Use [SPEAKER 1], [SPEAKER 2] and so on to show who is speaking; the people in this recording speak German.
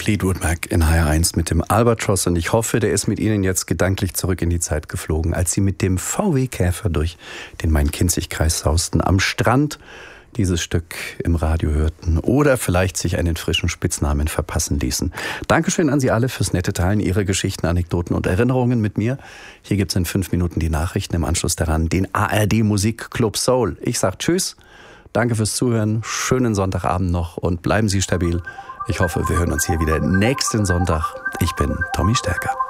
[SPEAKER 1] Fleetwood Mac in HR1 mit dem Albatross und ich hoffe, der ist mit Ihnen jetzt gedanklich zurück in die Zeit geflogen, als Sie mit dem VW-Käfer durch den Main-Kinzig-Kreis sausten, am Strand dieses Stück im Radio hörten oder vielleicht sich einen frischen Spitznamen verpassen ließen. Dankeschön an Sie alle fürs nette Teilen Ihrer Geschichten, Anekdoten und Erinnerungen mit mir. Hier gibt's in 5 Minuten die Nachrichten, im Anschluss daran den ARD Musikclub Soul. Ich sag Tschüss, danke fürs Zuhören, schönen Sonntagabend noch und bleiben Sie stabil. Ich hoffe, wir hören uns hier wieder nächsten Sonntag. Ich bin Tommy Stärker.